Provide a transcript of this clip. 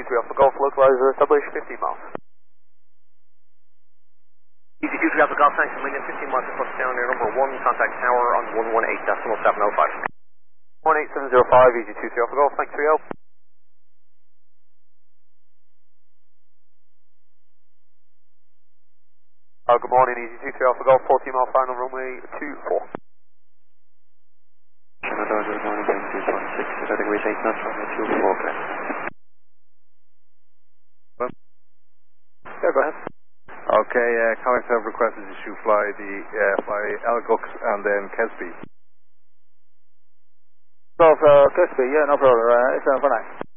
EG23 Alpha Golf, localizer established 15 miles. EG23 Alpha Golf, thanks for leading 15 miles across down air number 1, contact tower on 118.705. 18705, EG23 Alpha Golf, thanks for your help. Good morning, EG23 Alpha Golf, 14 mile final runway 24. Canada, good morning, MT16, category 8 knots, runway 24, clear. Yeah, go ahead. Okay, Comics have requested you to fly Elgux and then Kesby. Golf, Kesby, yeah, no problem, 8749.